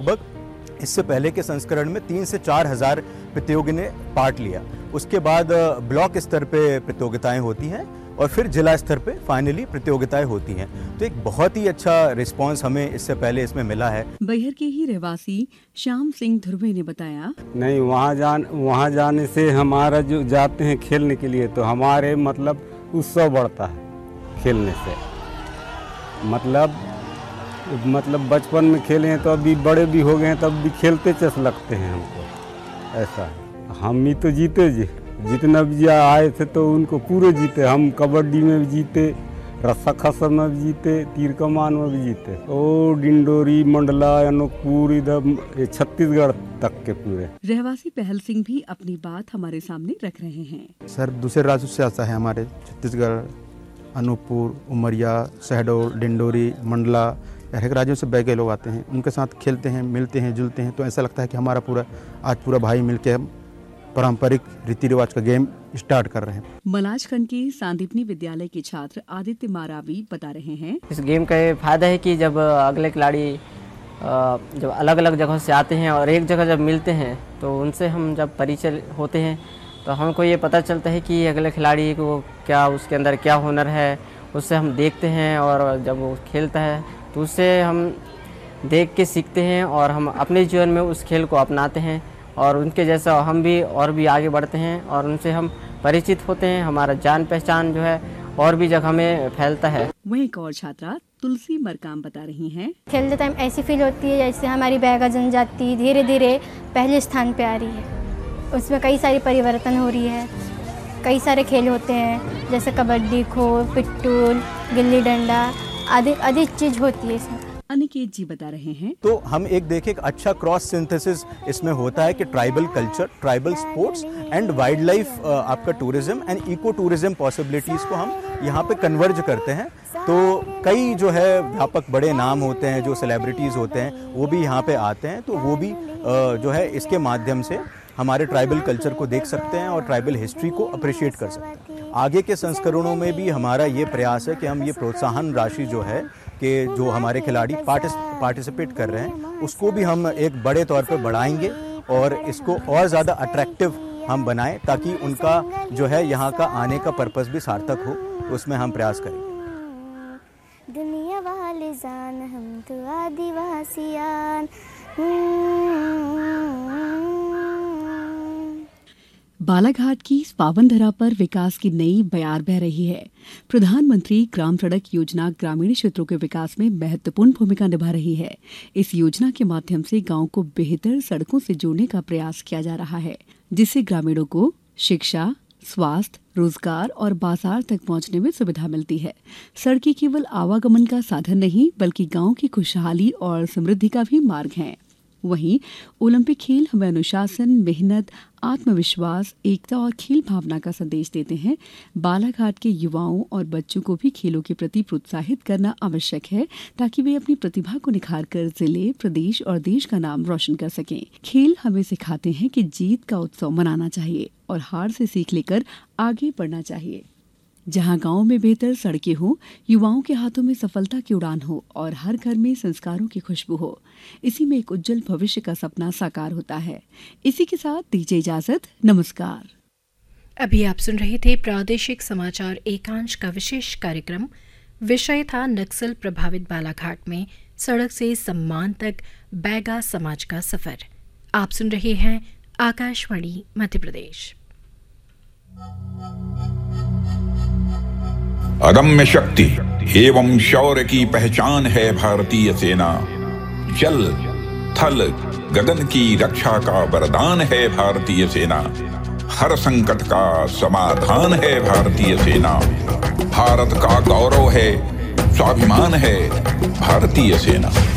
लगभग इससे पहले के संस्करण में 3 से 4 हज़ार प्रतियोगी ने पार्ट लिया। उसके बाद ब्लॉक स्तर पे प्रतियोगिताएं होती हैं और फिर जिला स्तर पे फाइनली प्रतियोगिताएं होती हैं। तो एक बहुत ही अच्छा रिस्पांस हमें इससे पहले इसमें मिला है। बैहर के ही रहवासी श्याम सिंह धुर्वे ने बताया, नहीं, वहाँ जाने से हमारा जो जाते हैं खेलने के लिए तो हमारे मतलब उत्सव बढ़ता है खेलने से। मतलब बचपन में खेले हैं तो अभी बड़े भी हो गए हैं तब भी खेलते चस लगते हैं हमको। ऐसा हम ही तो जीते जितना भी आए थे तो उनको पूरे जीते। हम कबड्डी में भी जीते, रस्सा खसा में भी जीते, तीर कमान में भी जीते। ओ डिंडोरी, मंडला, अनूपपुर, इधर छत्तीसगढ़ तक के पूरे। रहवासी पहल सिंह भी अपनी बात हमारे सामने रख रहे हैं। सर दूसरे राज्यों से आता है हमारे छत्तीसगढ़, अनूपपुर, उमरिया, शहडोल, डिंडोरी, मंडला, हर राज्यों से बैगे लोग आते हैं। उनके साथ खेलते हैं, मिलते हैं, जुलते हैं तो ऐसा लगता है कि हमारा पूरा भाई मिलके हम पारंपरिक रीति रिवाज का गेम स्टार्ट कर रहे हैं। मलाजखंड के सांदीपनी विद्यालय के छात्र आदित्य मारावी बता रहे हैं, इस गेम का ये फायदा है कि जब अगले खिलाड़ी जब अलग अलग जगहों से आते हैं और एक जगह जब मिलते हैं तो उनसे हम जब परिचय होते हैं तो हमको ये पता चलता है कि अगले खिलाड़ी को क्या, उसके अंदर क्या हुनर है, उससे हम देखते हैं और जब वो खेलता है तो उससे हम देख के सीखते हैं और हम अपने जीवन में उस खेल को अपनाते हैं और उनके जैसा हम भी और भी आगे बढ़ते हैं और उनसे हम परिचित होते हैं। हमारा जान पहचान जो है और भी जगह में फैलता है। वहीं एक और छात्रा तुलसी मरकाम बता रही हैं, खेलते टाइम ऐसी फील होती है जैसे हमारी बैगा जनजाति धीरे धीरे पहले स्थान पे आ रही है। उसमें कई सारी परिवर्तन हो रही है। कई सारे खेल होते हैं जैसे कबड्डी, खो, पिट्टूल, गिल्ली डंडा आदि चीज होती है इसमें। अनिकेत जी बता रहे हैं, तो हम एक देखें एक अच्छा क्रॉस सिंथेसिस इसमें होता है कि tribal culture, tribal sports and wild life, आपका tourism and eco tourism possibilities को हम यहाँ पे कन्वर्ज करते हैं। तो कई जो है व्यापक बड़े नाम होते हैं, जो सेलिब्रिटीज होते हैं वो भी यहाँ पे आते हैं। तो वो भी जो है इसके माध्यम से हमारे ट्राइबल कल्चर को देख सकते हैं और ट्राइबल हिस्ट्री को अप्रिशिएट कर सकते हैं। आगे के संस्करणों में भी हमारा ये प्रयास है कि हम ये प्रोत्साहन राशि जो है कि जो हमारे खिलाड़ी पार्टिसिपेट कर रहे हैं उसको भी हम एक बड़े तौर पर बढ़ाएंगे और इसको और ज़्यादा अट्रैक्टिव हम बनाएं ताकि उनका जो है यहाँ का आने का पर्पस भी सार्थक हो। तो उसमें हम प्रयास करेंगे। दुनिया वाले जान हम तो आदिवासियान। बालाघाट की इस पावन धरा पर विकास की नई बयार बह रही है। प्रधानमंत्री ग्राम सड़क योजना ग्रामीण क्षेत्रों के विकास में महत्वपूर्ण भूमिका निभा रही है। इस योजना के माध्यम से गांव को बेहतर सड़कों से जोड़ने का प्रयास किया जा रहा है, जिससे ग्रामीणों को शिक्षा, स्वास्थ्य, रोजगार और बाजार तक पहुंचने में सुविधा मिलती है। सड़कें केवल आवागमन का साधन नहीं बल्कि गांव की खुशहाली और समृद्धि का भी मार्ग हैं। वहीं ओलंपिक खेल हमें अनुशासन, मेहनत, आत्मविश्वास, एकता और खेल भावना का संदेश देते हैं। बालाघाट के युवाओं और बच्चों को भी खेलों के प्रति प्रोत्साहित करना आवश्यक है ताकि वे अपनी प्रतिभा को निखारकर जिले, प्रदेश और देश का नाम रोशन कर सकें। खेल हमें सिखाते हैं कि जीत का उत्सव मनाना चाहिए और हार से सीख लेकर आगे बढ़ना चाहिए। जहां गांव में बेहतर सड़कें हों, युवाओं के हाथों में सफलता की उड़ान हो और हर घर में संस्कारों की खुशबू हो, इसी में एक उज्जवल भविष्य का सपना साकार होता है। इसी के साथ दीजिए इजाजत। नमस्कार। अभी आप सुन रहे थे प्रादेशिक समाचार एकांश का विशेष कार्यक्रम। विषय था नक्सल प्रभावित बालाघाट में सड़क से सम्मान तक बैगा समाज का सफर। आप सुन रहे हैं आकाशवाणी मध्य प्रदेश। अदम्य शक्ति एवं शौर्य की पहचान है भारतीय सेना। जल, थल, गगन की रक्षा का वरदान है भारतीय सेना। हर संकट का समाधान है भारतीय सेना। भारत का गौरव है, स्वाभिमान है भारतीय सेना।